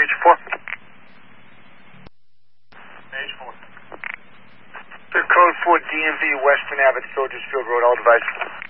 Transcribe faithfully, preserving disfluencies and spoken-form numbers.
Page four. Page four. Clear code for D M V, Western Abbott, Soldiers Field Road, all devices.